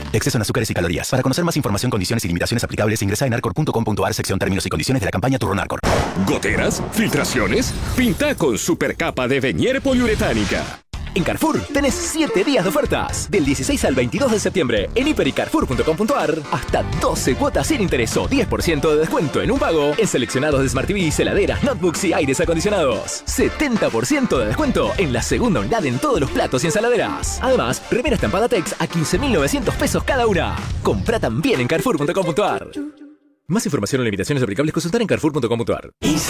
Exceso en azúcares y calorías. Para conocer más información, condiciones y limitaciones aplicables, ingresa en arcor.com.ar, sección términos y condiciones de la campaña Turrón Arcor. ¿Goteras? ¿Filtraciones? Pinta con supercapa de Venier poliuretánica. En Carrefour tenés 7 días de ofertas. Del 16 al 22 de septiembre en hiper.y-carrefour.com.ar hasta 12 cuotas sin interés o 10% de descuento en un pago en seleccionados de Smart TVs, heladeras, notebooks y aires acondicionados. 70% de descuento en la segunda unidad en todos los platos y ensaladeras. Además, remera estampada Tex a 15.900 pesos cada una. Comprá también en carrefour.com.ar. Más información o limitaciones aplicables, consultar en carrefour.com.ar.